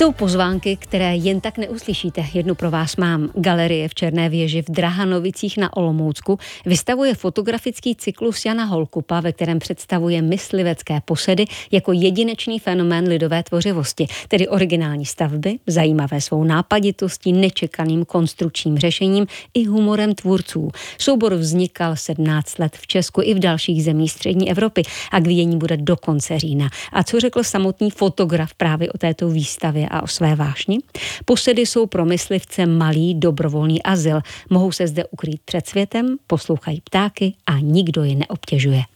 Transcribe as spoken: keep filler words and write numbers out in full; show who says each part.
Speaker 1: Jsou pozvánky, které jen tak neuslyšíte. Jednu pro vás mám. Galerie v Černé věži v Drahanovicích na Olomoucku vystavuje fotografický cyklus Jana Holkupa, ve kterém představuje myslivecké posedy jako jedinečný fenomén lidové tvořivosti, tedy originální stavby, zajímavé svou nápaditostí, nečekaným konstrukčním řešením i humorem tvůrců. Soubor vznikal sedmnáct let v Česku i v dalších zemích střední Evropy a k vidění bude do konce října. A co řekl samotný fotograf právě o této výstavě a o své vášni? Posedy jsou pro myslivce malý dobrovolný azyl. Mohou se zde ukrýt před světem, poslouchají ptáky a nikdo je neobtěžuje.